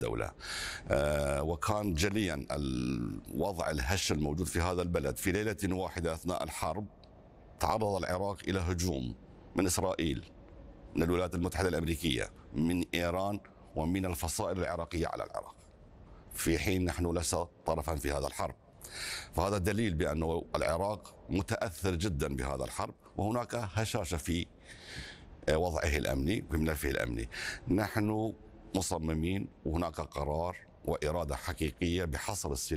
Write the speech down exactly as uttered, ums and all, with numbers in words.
الدولة. آه، وكان جليا الوضع الهش الموجود في هذا البلد. في ليلة واحدة أثناء الحرب تعرض العراق إلى هجوم من إسرائيل، من الولايات المتحدة الأمريكية، من إيران، ومن الفصائل العراقية على العراق، في حين نحن لسنا طرفا في هذا الحرب. فهذا دليل بأن العراق متأثر جدا بهذا الحرب، وهناك هشاشة في وضعه الأمني وفي ملفه الأمني. نحن مصممين، وهناك قرار وإرادة حقيقية بحصر السلاح